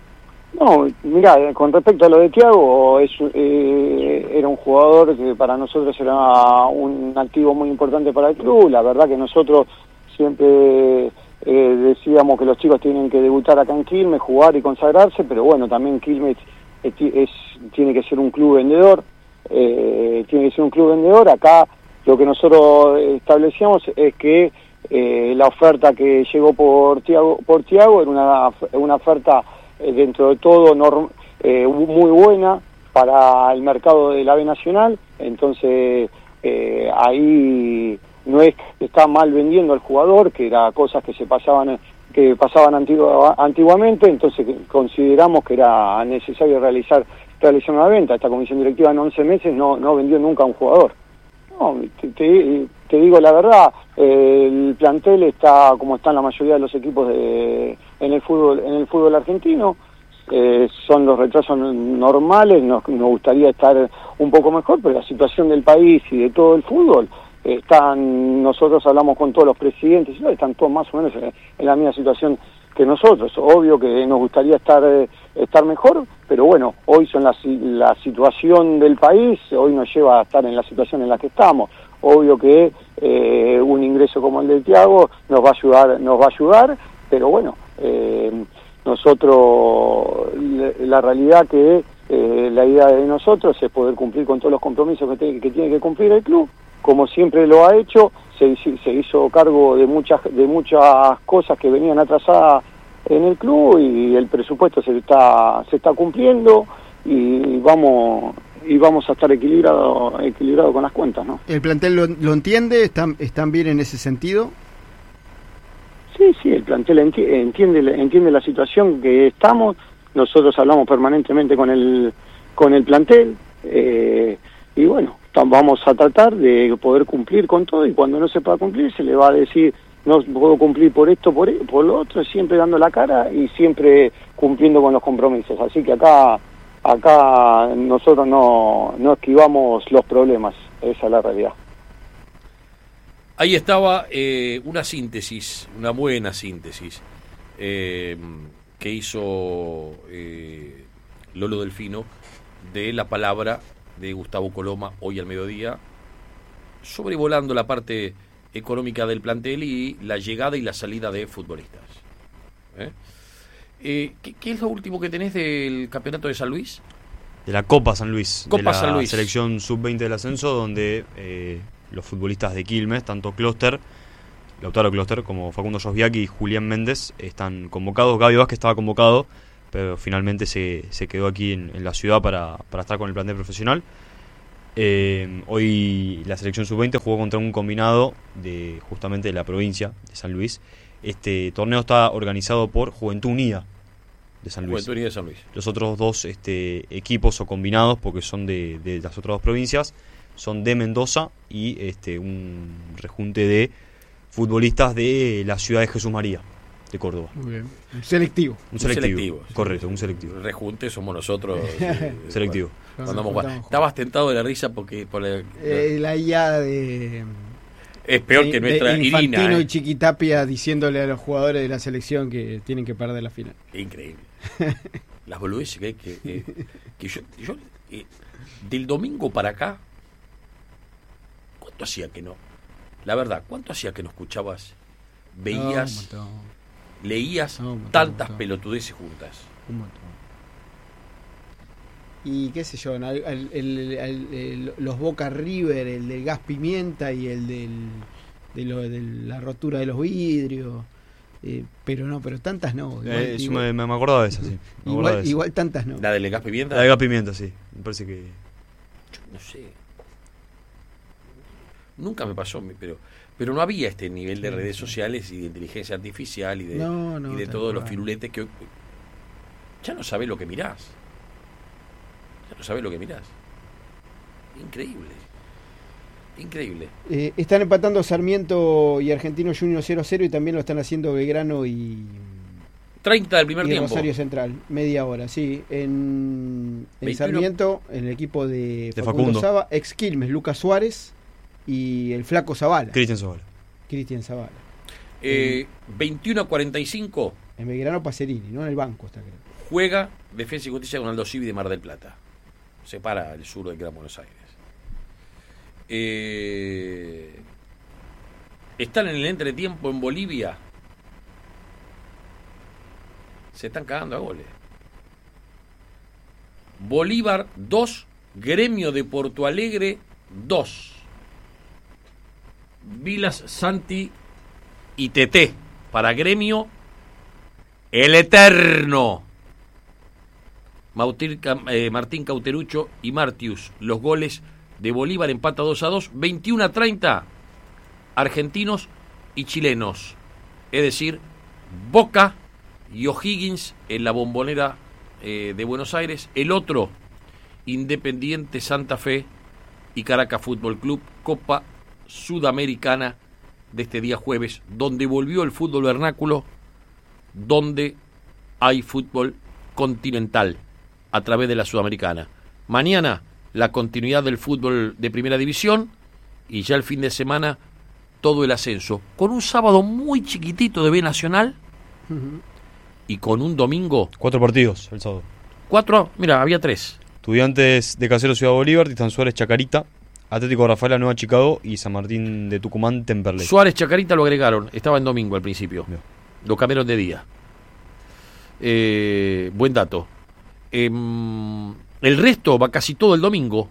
No, mirá, con respecto a lo de Thiago, es, eh, era un jugador que para nosotros era un activo muy importante para el club. La verdad que nosotros siempre eh, decíamos que los chicos tienen que debutar acá en Quilmes, jugar y consagrarse, pero bueno, también Quilmes es, es, tiene que ser un club vendedor, eh, tiene que ser un club vendedor. Acá lo que nosotros establecíamos es que eh, la oferta que llegó por Thiago, por Thiago era una, una oferta dentro de todo norm, eh, muy buena para el mercado de la B Nacional. Entonces eh, ahí no es que está mal vendiendo al jugador, que era cosas que se pasaban que pasaban antigua, antiguamente. Entonces consideramos que era necesario realizar realizar una venta. Esta comisión directiva en once meses no no vendió nunca a un jugador. No, te, te, te digo la verdad, eh, el plantel está como están la mayoría de los equipos de, en el fútbol en el fútbol argentino. Eh, son los retrasos normales, nos, nos gustaría estar un poco mejor, pero la situación del país y de todo el fútbol, eh, están, nosotros hablamos con todos los presidentes, y están todos más o menos en, en la misma situación que nosotros. Obvio que nos gustaría estar eh, estar mejor, pero bueno, hoy son la, la situación del país, hoy nos lleva a estar en la situación en la que estamos. Obvio que eh, un ingreso como el de Thiago nos va a ayudar, nos va a ayudar, pero bueno, eh, nosotros, la realidad que eh, la idea de nosotros es poder cumplir con todos los compromisos que, te, que tiene que cumplir el club, como siempre lo ha hecho. Se, se hizo cargo de muchas de muchas cosas que venían atrasadas en el club, y el presupuesto se está se está cumpliendo, y vamos y vamos a estar equilibrado equilibrado con las cuentas, ¿no? ¿El plantel lo, lo entiende? ¿Están están bien en ese sentido? Sí, sí, el plantel enti entiende entiende la situación que estamos. Nosotros hablamos permanentemente con el con el plantel, eh, y bueno, vamos a tratar de poder cumplir con todo, y cuando no se pueda cumplir se le va a decir no puedo cumplir por esto, por, por lo otro, siempre dando la cara y siempre cumpliendo con los compromisos. Así que acá acá nosotros no, no esquivamos los problemas, esa es la realidad. Ahí estaba eh, una síntesis, una buena síntesis, eh, que hizo eh, Lolo Delfino de la palabra de Gustavo Coloma hoy al mediodía, sobrevolando la parte económica del plantel y la llegada y la salida de futbolistas. ¿Eh? Eh, ¿qué, ¿Qué es lo último que tenés del campeonato de San Luis? De la Copa San Luis, Copa de la San Luis. selección sub veinte del ascenso, donde eh, los futbolistas de Quilmes, tanto Closter, Lautaro Closter, como Facundo Sosbiaki y Julián Méndez, están convocados. Gaby Vázquez estaba convocado, pero finalmente se, se quedó aquí en, en la ciudad para, para estar con el plantel profesional. Eh, hoy la selección sub veinte jugó contra un combinado de justamente de la provincia de San Luis. Este torneo está organizado por Juventud Unida de San Luis. Juventud Unida de San Luis. Los otros dos este, equipos o combinados, porque son de, de las otras dos provincias, son de Mendoza y este, un rejunte de futbolistas de la ciudad de Jesús María, de Córdoba. Muy bien. Un selectivo. Un selectivo, Un selectivo, correcto, un selectivo. Rejunte somos nosotros. eh, Selectivo. Cuando andamos jugando. Estabas tentado de la risa porque por la, Eh, la I A de... es peor de- que nuestra de Infantino Irina. y ¿eh? Chiquitapia diciéndole a los jugadores de la selección que tienen que perder la final. Increíble. Las boludeces que hay que, que, que yo, yo eh, del domingo para acá, ¿cuánto hacía que no? La verdad, ¿cuánto hacía que no escuchabas, veías, No, un montón, leías No, un montón, tantas un montón. pelotudeces juntas? un montón. Y qué sé yo, ¿no? el, el- el- el- el- los Boca River, el del gas pimienta y el del, de, lo, de la rotura de los vidrios. Eh, pero no, pero tantas no. Igual, Eh, yo igual- me, me acordaba de esa, sí. Me acordaba igual, de esa. igual tantas no. ¿La del gas pimienta? La de gas pimienta, sí. Me parece que... No sé. Nunca me pasó, pero pero no había este nivel de redes sociales y de inteligencia artificial y de, No, no, y de tal todos los cual. firuletes que hoy- ya no sabés lo que mirás. Ya no sabés lo que mirás. Increíble. Increíble. Eh, están empatando Sarmiento y Argentino Junior cero a cero y también lo están haciendo Belgrano y, treinta del primer y tiempo. Rosario Central. Media hora, sí. En, en veintiuno. Sarmiento, en el equipo de, De Facundo, Facundo. Saba, ex Quilmes, Lucas Suárez y el flaco Zavala, Cristian Zavala. Cristian Zavala. Eh, veintiuno a cuarenta y cinco En Belgrano Pacerini, ¿no? En el banco está, creo. juega Defensa y Justicia con Aldo Civi de Mar del Plata. Separa el sur del Gran Buenos Aires. Eh, están en el entretiempo en Bolivia. Se están cagando a goles. Bolívar dos, Gremio de Porto Alegre dos. Vilas, Santi y Teté. Para Gremio, el Eterno. Mautir- eh, Martín Cauterucho y Martius. Los goles de Bolívar, empata dos a dos. veintiuno a treinta, argentinos y chilenos. Es decir, Boca y O'Higgins en la Bombonera eh, de Buenos Aires. El otro, Independiente Santa Fe y Caracas Fútbol Club, Copa Sudamericana de este día jueves, donde volvió el fútbol vernáculo, donde hay fútbol continental a través de la Sudamericana. Mañana la continuidad del fútbol de primera división y ya el fin de semana todo el ascenso, con un sábado muy chiquitito de B Nacional y con un domingo Cuatro partidos el sábado. cuatro, mira, había tres. Estudiantes de Casero Ciudad Bolívar, Titán Suárez Chacarita, Atlético Rafaela Nueva Chicago y San Martín de Tucumán Temperley. Suárez Chacarita lo agregaron, estaba en domingo al principio, Bien. lo cambiaron de día. Eh, buen dato. Em, el resto va casi todo el domingo.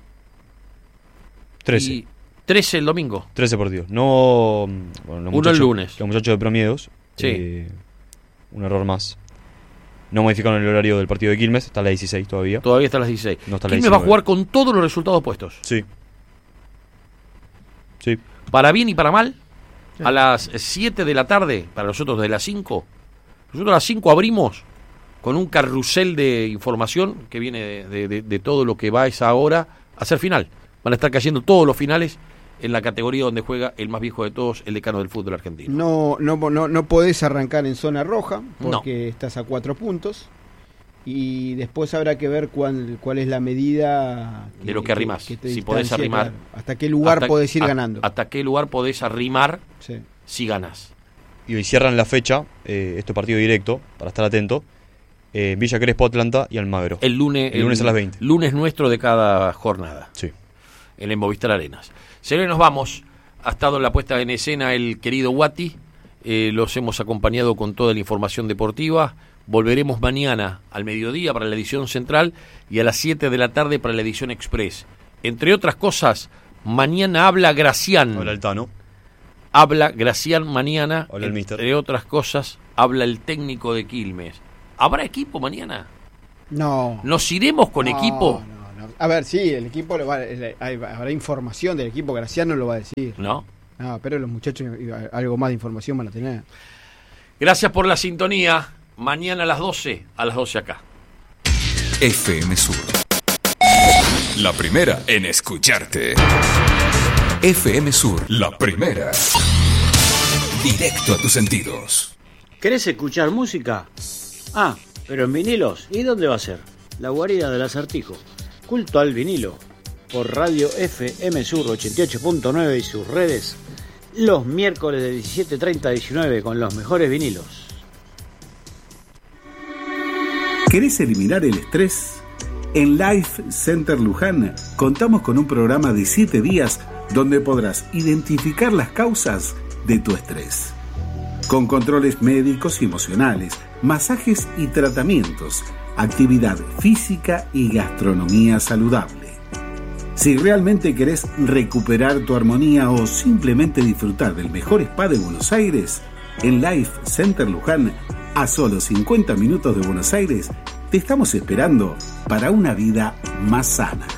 trece. Y trece el domingo. trece partidos. No. Bueno, los Uno el muchachos- lunes. Los muchachos de Promiedos. Sí. eh, un error más. No modificaron el horario del partido de Quilmes. Está a las dieciséis todavía. Todavía está a las dieciséis. No está a las Quilmes va a diecinueve. jugar con todos los resultados puestos. Sí. Sí. Para bien y para mal, a las siete de la tarde, para nosotros de las cinco. Nosotros a las cinco abrimos con un carrusel de información que viene de, de- de- de todo lo que va a esa hora a ser final. Van a estar cayendo todos los finales en la categoría donde juega el más viejo de todos, el decano del fútbol argentino. No, no, no, no podés arrancar en zona roja No. porque estás a cuatro puntos. Y después habrá que ver cuál, cuál es la medida De lo que arrimás. que te Si podés distancia, arrimar. claro. Hasta qué lugar Hasta- podés ir a- ganando. Hasta qué lugar podés arrimar Sí. si ganas. Y hoy cierran la fecha, eh, este partido directo, para estar atento, eh, Villa Crespo, Atlanta y Almagro. El lunes, El lunes a las veinte. Lunes nuestro de cada jornada. Sí. En el Movistar Arenas. Señores, nos vamos ha estado en la puesta en escena el querido Guati. Eh, los hemos acompañado con toda la información deportiva. Volveremos mañana al mediodía para la edición central y a las siete de la tarde para la edición express. Entre otras cosas, mañana habla Gracián. Hola, el Tano. Habla Gracián mañana. Hola, el mister. Entre otras cosas, habla el técnico de Quilmes. ¿Habrá equipo mañana? No. ¿Nos iremos con No, equipo? no, no. A ver, sí, el equipo lo va, el- hay- habrá información del equipo, Graciano lo va a decir. ¿No? No, pero los muchachos eh, algo más de información van a tener. Gracias por la sintonía. Mañana a las doce, a las doce acá. F M Sur. La primera en escucharte. F M Sur, la primera. Directo a tus sentidos. ¿Querés escuchar música? Ah, pero en vinilos. ¿Y dónde va a ser? La guarida del Acertijo. Culto al vinilo. Por Radio F M Sur ochenta y ocho punto nueve y sus redes. Los miércoles de diecisiete treinta a diecinueve con los mejores vinilos. ¿Querés eliminar el estrés? En Life Center Luján contamos con un programa de siete días donde podrás identificar las causas de tu estrés. Con controles médicos y emocionales, masajes y tratamientos, actividad física y gastronomía saludable. Si realmente querés recuperar tu armonía o simplemente disfrutar del mejor spa de Buenos Aires, en Life Center Luján, a solo cincuenta minutos de Buenos Aires, te estamos esperando para una vida más sana.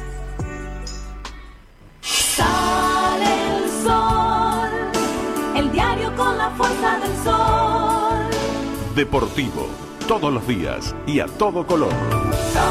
Sale el sol, el diario con la fuerza del sol. Deportivo, todos los días y a todo color.